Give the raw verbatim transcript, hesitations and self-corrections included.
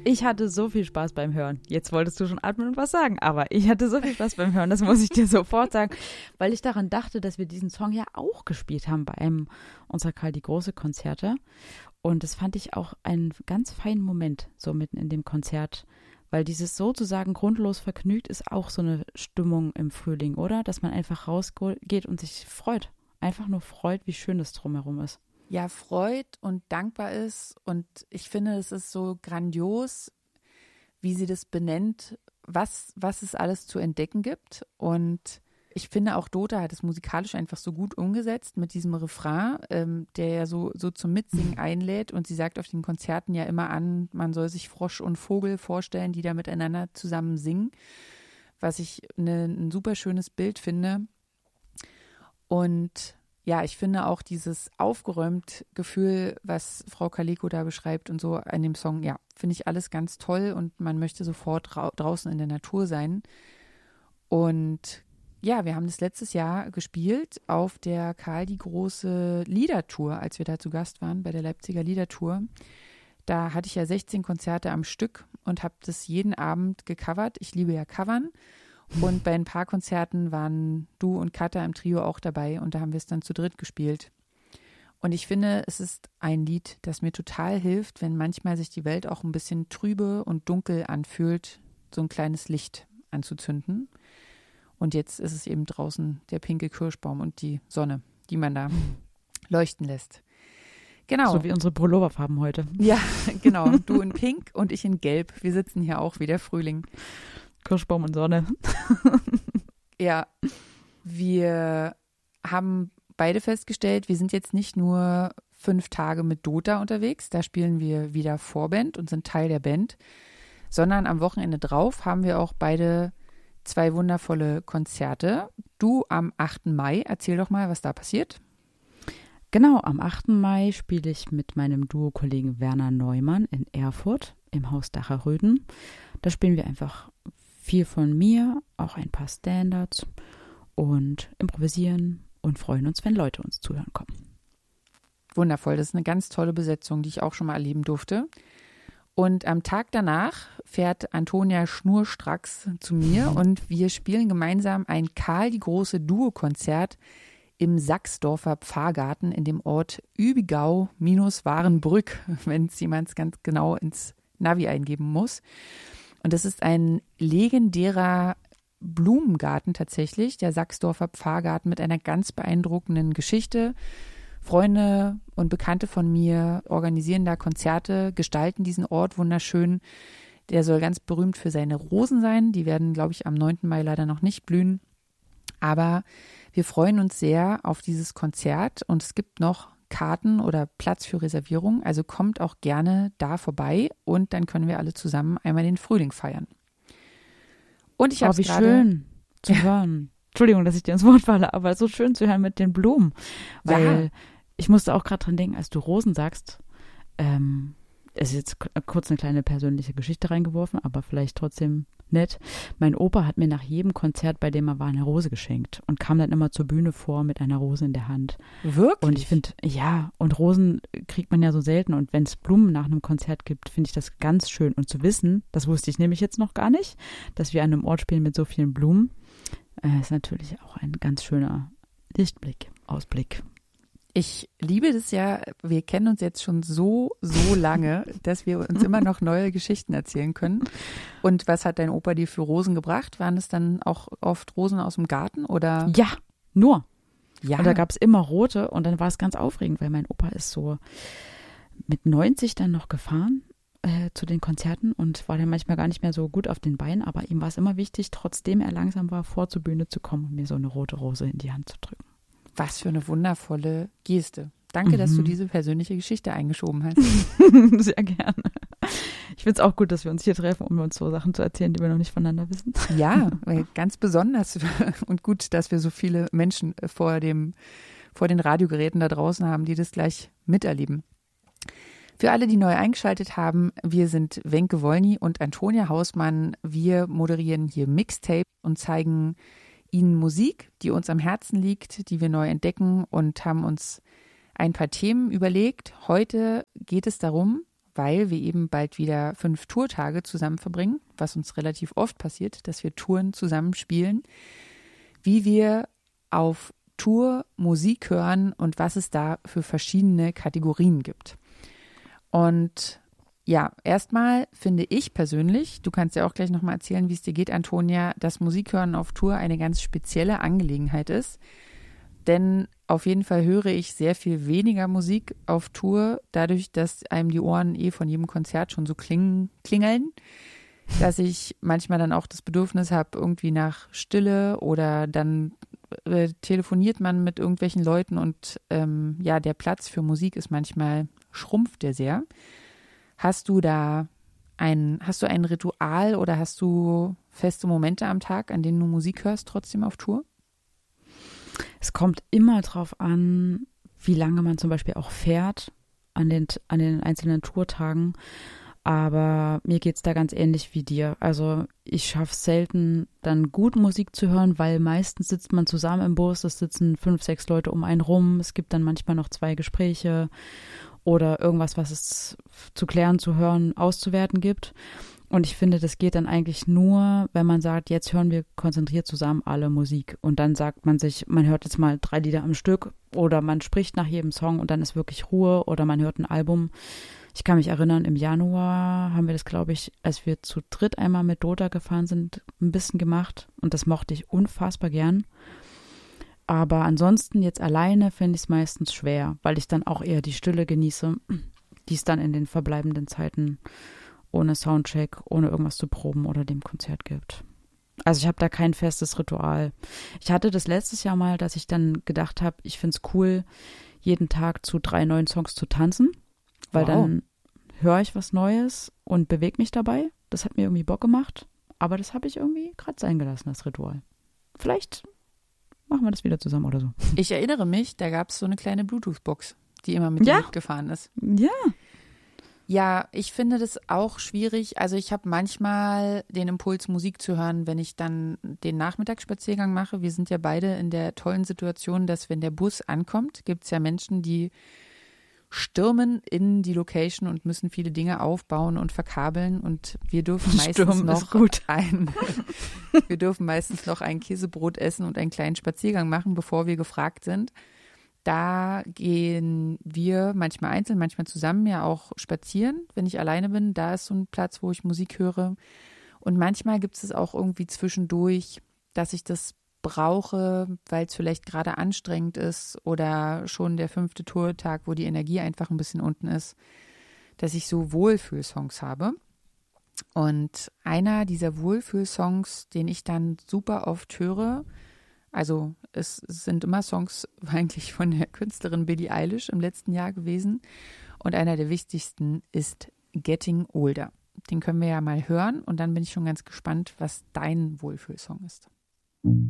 Ich hatte so viel Spaß beim Hören. Jetzt wolltest du schon atmen und was sagen, aber ich hatte so viel Spaß beim Hören, das muss ich dir sofort sagen, weil ich daran dachte, dass wir diesen Song ja auch gespielt haben bei einem unserer Karl die Große Konzerte. Und das fand ich auch einen ganz feinen Moment, so mitten in dem Konzert, weil dieses sozusagen grundlos vergnügt ist auch so eine Stimmung im Frühling, oder? Dass man einfach rausgeht und sich freut. Einfach nur freut, wie schön das drumherum ist. Ja, freut und dankbar ist. Und ich finde, es ist so grandios, wie sie das benennt, was, was es alles zu entdecken gibt. Und ich finde auch Dota hat es musikalisch einfach so gut umgesetzt mit diesem Refrain, ähm, der ja so, so zum Mitsingen einlädt. Und sie sagt auf den Konzerten ja immer an, man soll sich Frosch und Vogel vorstellen, die da miteinander zusammen singen, was ich ne, ein super schönes Bild finde. Und ja, ich finde auch dieses aufgeräumt Gefühl, was Frau Kaleko da beschreibt und so an dem Song, ja, finde ich alles ganz toll und man möchte sofort ra- draußen in der Natur sein. Und ja, wir haben das letztes Jahr gespielt auf der Karl die Große Liedertour, als wir da zu Gast waren bei der Leipziger Liedertour. Da hatte ich ja sechzehn Konzerte am Stück und habe das jeden Abend gecovert. Ich liebe ja Covern. Und bei ein paar Konzerten waren du und Katha im Trio auch dabei und da haben wir es dann zu dritt gespielt. Und ich finde, es ist ein Lied, das mir total hilft, wenn manchmal sich die Welt auch ein bisschen trübe und dunkel anfühlt, so ein kleines Licht anzuzünden. Und jetzt ist es eben draußen der pinke Kirschbaum und die Sonne, die man da leuchten lässt. Genau. So wie unsere Pulloverfarben heute. Ja, genau. Du in Pink und ich in Gelb. Wir sitzen hier auch wie der Frühling. Kirschbaum und Sonne. Ja, wir haben beide festgestellt, wir sind jetzt nicht nur fünf Tage mit Dota unterwegs, da spielen wir wieder Vorband und sind Teil der Band, sondern am Wochenende drauf haben wir auch beide zwei wundervolle Konzerte. Du am achten Mai, erzähl doch mal, was da passiert. Genau, am achten Mai spiele ich mit meinem Duo-Kollegen Werner Neumann in Erfurt im Haus Dacher-Röden. Da spielen wir einfach viel von mir, auch ein paar Standards und improvisieren und freuen uns, wenn Leute uns zuhören kommen. Wundervoll, das ist eine ganz tolle Besetzung, die ich auch schon mal erleben durfte. Und am Tag danach fährt Antonia schnurstracks zu mir und wir spielen gemeinsam ein Karl die Große Duo-Konzert im Sachsdorfer Pfarrgarten in dem Ort Übigau-Warenbrück, wenn es jemand ganz genau ins Navi eingeben muss. Und das ist ein legendärer Blumengarten tatsächlich, der Sachsdorfer Pfarrgarten mit einer ganz beeindruckenden Geschichte. Freunde und Bekannte von mir organisieren da Konzerte, gestalten diesen Ort wunderschön. Der soll ganz berühmt für seine Rosen sein. Die werden, glaube ich, am neunten Mai leider noch nicht blühen. Aber wir freuen uns sehr auf dieses Konzert und es gibt noch Karten oder Platz für Reservierung. Also kommt auch gerne da vorbei und dann können wir alle zusammen einmal den Frühling feiern. Und ich habe oh, wie grade, schön zu hören. Entschuldigung, dass ich dir ins Wort falle, aber so schön zu hören mit den Blumen. Weil ja. Ich musste auch gerade dran denken, als du Rosen sagst, ähm, es ist jetzt kurz eine kleine persönliche Geschichte reingeworfen, aber vielleicht trotzdem nett. Mein Opa hat mir nach jedem Konzert, bei dem er war, eine Rose geschenkt und kam dann immer zur Bühne vor mit einer Rose in der Hand. Wirklich? Und ich finde, ja, und Rosen kriegt man ja so selten und wenn es Blumen nach einem Konzert gibt, finde ich das ganz schön. Und zu wissen, das wusste ich nämlich jetzt noch gar nicht, dass wir an einem Ort spielen mit so vielen Blumen, äh, ist natürlich auch ein ganz schöner Lichtblick, Ausblick. Ich liebe das ja, wir kennen uns jetzt schon so, so lange, dass wir uns immer noch neue Geschichten erzählen können. Und was hat dein Opa dir für Rosen gebracht? Waren es dann auch oft Rosen aus dem Garten oder? Ja, nur. Ja. Und da gab es immer rote und dann war es ganz aufregend, weil mein Opa ist so mit neunzig dann noch gefahren äh, zu den Konzerten und war dann manchmal gar nicht mehr so gut auf den Beinen, aber ihm war es immer wichtig, trotzdem er langsam war, vor zur Bühne zu kommen und mir so eine rote Rose in die Hand zu drücken. Was für eine wundervolle Geste. Danke, mhm. dass du diese persönliche Geschichte eingeschoben hast. Sehr gerne. Ich finde es auch gut, dass wir uns hier treffen, um uns so Sachen zu erzählen, die wir noch nicht voneinander wissen. Ja, ganz besonders und gut, dass wir so viele Menschen vor dem, vor den Radiogeräten da draußen haben, die das gleich miterleben. Für alle, die neu eingeschaltet haben, wir sind Wenke Wollny und Antonia Hausmann. Wir moderieren hier Mixtape und zeigen Ihnen Musik, die uns am Herzen liegt, die wir neu entdecken und haben uns ein paar Themen überlegt. Heute geht es darum, weil wir eben bald wieder fünf Tourtage zusammen verbringen, was uns relativ oft passiert, dass wir Touren zusammen spielen, wie wir auf Tour Musik hören und was es da für verschiedene Kategorien gibt. Und ja, erstmal finde ich persönlich, du kannst ja auch gleich nochmal erzählen, wie es dir geht, Antonia, dass Musikhören auf Tour eine ganz spezielle Angelegenheit ist. Denn auf jeden Fall höre ich sehr viel weniger Musik auf Tour, dadurch, dass einem die Ohren eh von jedem Konzert schon so klingen, klingeln, dass ich manchmal dann auch das Bedürfnis habe, irgendwie nach Stille oder dann äh, telefoniert man mit irgendwelchen Leuten und ähm, ja, der Platz für Musik ist manchmal, schrumpft der sehr. Hast du da ein, hast du ein Ritual oder hast du feste Momente am Tag, an denen du Musik hörst, trotzdem auf Tour? Es kommt immer drauf an, wie lange man zum Beispiel auch fährt an den, an den einzelnen Tourtagen. Aber mir geht es da ganz ähnlich wie dir. Also ich schaffe es selten, dann gut Musik zu hören, weil meistens sitzt man zusammen im Bus, es sitzen fünf, sechs Leute um einen rum. Es gibt dann manchmal noch zwei Gespräche oder irgendwas, was es zu klären, zu hören, auszuwerten gibt. Und ich finde, das geht dann eigentlich nur, wenn man sagt, jetzt hören wir konzentriert zusammen alle Musik. Und dann sagt man sich, man hört jetzt mal drei Lieder am Stück oder man spricht nach jedem Song und dann ist wirklich Ruhe oder man hört ein Album. Ich kann mich erinnern, im Januar haben wir das, glaube ich, als wir zu dritt einmal mit Dota gefahren sind, ein bisschen gemacht. Und das mochte ich unfassbar gern. Aber ansonsten jetzt alleine finde ich es meistens schwer, weil ich dann auch eher die Stille genieße, die es dann in den verbleibenden Zeiten ohne Soundcheck, ohne irgendwas zu proben oder dem Konzert gibt. Also ich habe da kein festes Ritual. Ich hatte das letztes Jahr mal, dass ich dann gedacht habe, ich finde es cool, jeden Tag zu drei neuen Songs zu tanzen, weil wow. Dann höre ich was Neues und bewege mich dabei. Das hat mir irgendwie Bock gemacht, aber das habe ich irgendwie gerade sein gelassen, das Ritual. Vielleicht machen wir das wieder zusammen oder so. Ich erinnere mich, da gab es so eine kleine Bluetooth-Box, die immer mit dir ja. mitgefahren ist. Ja. Ja, ich finde das auch schwierig. Also ich habe manchmal den Impuls, Musik zu hören, wenn ich dann den Nachmittagsspaziergang mache. Wir sind ja beide in der tollen Situation, dass wenn der Bus ankommt, gibt es ja Menschen, die stürmen in die Location und müssen viele Dinge aufbauen und verkabeln. Und wir dürfen meistens Stürmen noch ist gut. ein, wir dürfen meistens noch ein Käsebrot essen und einen kleinen Spaziergang machen, bevor wir gefragt sind. Da gehen wir manchmal einzeln, manchmal zusammen ja auch spazieren, wenn ich alleine bin. Da ist so ein Platz, wo ich Musik höre. Und manchmal gibt es auch irgendwie zwischendurch, dass ich das brauche, weil es vielleicht gerade anstrengend ist oder schon der fünfte Tourtag, wo die Energie einfach ein bisschen unten ist, dass ich so Wohlfühlsongs habe. Und einer dieser Wohlfühlsongs, den ich dann super oft höre, also es sind immer Songs eigentlich von der Künstlerin Billie Eilish im letzten Jahr gewesen. Und einer der wichtigsten ist Getting Older. Den können wir ja mal hören und dann bin ich schon ganz gespannt, was dein Wohlfühlsong ist.